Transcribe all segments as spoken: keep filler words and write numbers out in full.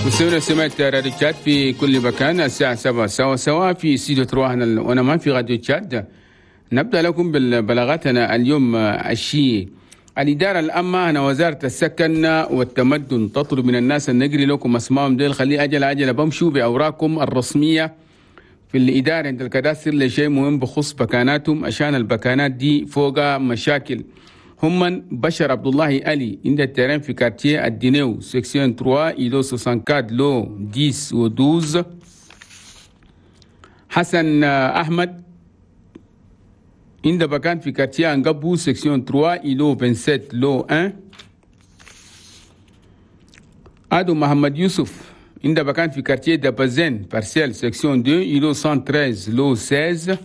مستمعينا سمعت راديو تشاد في كل مكان الساعة سبعة سوا سوا في استديو ترواهنا وأنا ما في راديو تشاد. نبدأ لكم ببلاغاتنا اليوم الشيء. الإدارة الأمة هنا وزارة السكن والتمدن تطلب من الناس أن نجري لكم أسمائهم ديل خلي أجل أجل بمشوا بأوراقكم الرسمية في الإدارة عند الكداسر لشيء مهم بخص بكاناتهم عشان البكانات دي فوق مشاكل. هم بشر عبد الله علي عند الترين في كارتيه الدينيو سكسيون ثلاثة إلو أربعة وستين لو عشرة و اثناشر. حسن أحمد عند بكان في كارتيه انقبو سكسيون ثلاثة إلو سبعة وعشرين لو واحد. ادو محمد يوسف عند بكان في كارتيه دبازين بارسيل سكسيون اثنين إلو مئة وثلاثة عشر لو ستة عشر.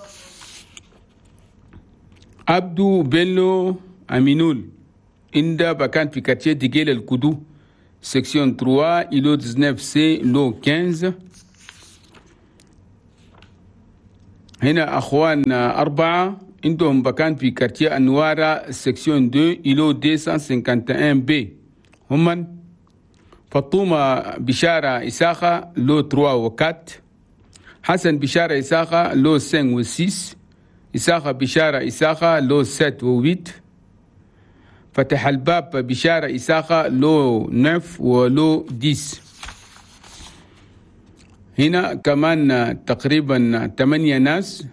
عبدو بيلو أمينول عند بكان في كارتيه ديجيل الكدو سكسيون ثلاثة إلو تسعة عشر سي لو خمسة عشر. هنا أخوان أربعة عندهم بكان في كارتيه أنوارا سكسيون اثنين إلو مئتين وخمسة وخمسين بي. هم فطومة بشارة إساخة لو ثلاثة و أربعة. حسن بشارة إساخة لو خمسة و ستة. إساخة بشارة إساخة لو سبعة و ثمانية. فتح الباب بشارة إساخة لو تسعة ولو عشرة. هنا كمان تقريبا ثمانية ناس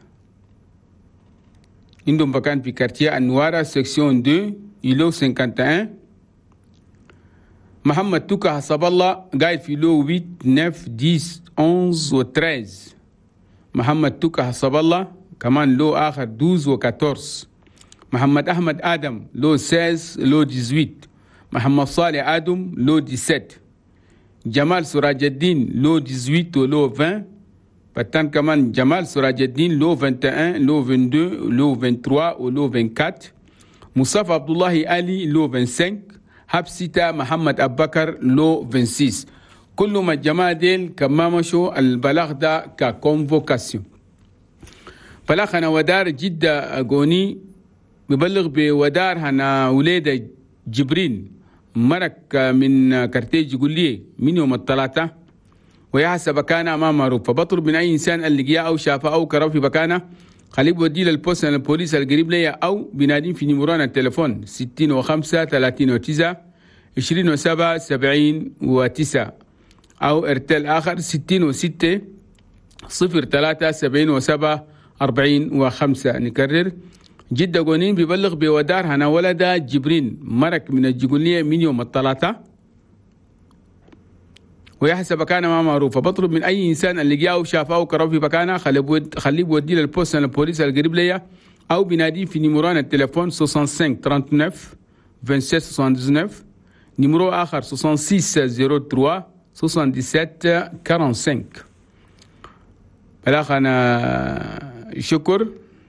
عندهم مكان في كارتيه أنوارا سكسيون اثنين إلو واحد وخمسين. محمد توكا حسب الله قاعد في لو ثمانية تسعة عشرة و احد عشر. محمد توكا حسب الله كمان لو آخر اثناشر و أربعة. محمد أحمد آدم لو ستة لو ثمانية. محمد صالح آدم لو سبعة. جمال سراج الدين لو ثمانية عشر ولو عشرين. بتان كمان جمال سراج الدين لو واحد وعشرين لو اثنين وعشرين لو ثلاثة وعشرين ولو أربعة وعشرين. مصطفى عبد الله علي لو خمسة وعشرين. حبسيتا محمد أبو بكر لو ستة وعشرين. كلهم الجماعة ديل كما مشوا البلاغ ده ككونفوكاسيون. بلاغنا ودار جدة قوني ببلغ بودار هنا وليدة جبرين مرك من كارتيج يقول لي من يوم الثلاثة ويحسب بكانا ما معروف. فبطلب من أي إنسان اللي جاء أو شافه أو كرف في بكانا خليه بودي للبوست البوليس القريب لي أو بنادين في نمران التليفون ستين وخمسة ثلاثين وتسعة عشرين وسبعة سبعين وتسعة أو ارتل آخر ستين وستة صفر ثلاثة سبعين وسبعة أربعين وخمسة. نكرر جدة قونين بيبلغ بودار هنا ولدا جبرين مرك من الجيجولية من يوم الثلاثة ويحسب بكانا ما معروف. بطلب من أي إنسان اللي جاء وشافه وكرف في بكانا خليه بودي للبوست البوليس القريب لي أو بنادي في نمران التليفون خمسة وستين ثلاثة وثمانين سبعة وتسعين تسعة وسبعين. نمرو آخر ستة ستة صفر ثلاثة سبعة سبعة خمسة. بلاغنا شكر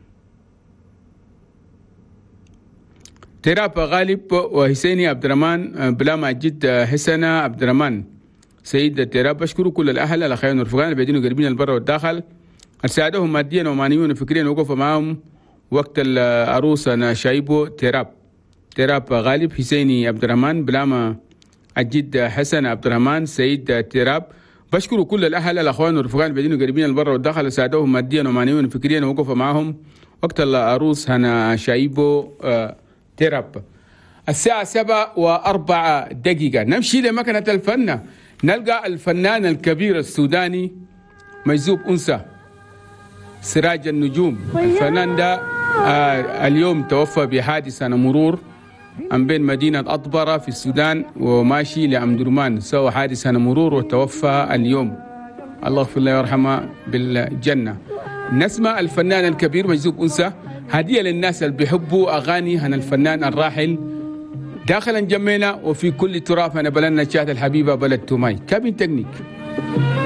تراب غالب وحسيني عبد الرحمن بلا ماجد حسن عبد الرحمن سيد تراب. بشكر كل الأهل على خير ورفقان اللي بيدينوا قريبين البر والداخل الساعدهم ماديا ومعنويا وفكريا وقفوا معهم وقت العروس أنا شايبو تراب. تراب غالب حسيني عبد الرحمن بلا ماجد حسن عبد الرحمن سيد تراب. بشكر كل الأهل الأخوان والرفقان اللي بيدينوا قريبين البر والداخل ساعدوهم ماديا ومعنويا وفكريا وقفوا معهم وقت العروس هنا شايبو آه تراب. الساعة سبعة وأربعة دقيقة نمشي لمكنة الفن نلقى الفنان الكبير السوداني مجذوب أنثى سراج النجوم. الفنان ده آه اليوم توفى بحادثة مرور عن بين مدينة أطبرة في السودان وماشي لأمدرمان سوى حادثة مرور وتوفى اليوم. الله يغفر له ويرحمه بالجنة. نسمع الفنان الكبير مجذوب أنثى هدية للناس اللي بيحبوا أغاني هنا الفنان الراحل داخلا جمينا وفي كل تراث أنا بلدنا شات الحبيبة بلد توماي كابين تكنيك.